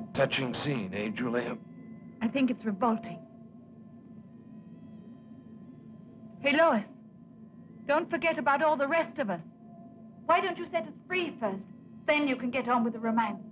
Touching scene, eh, Julia? I think it's revolting. Hey, Lois, don't forget about all the rest of us. Why don't you set us free first? Then you can get on with the romance.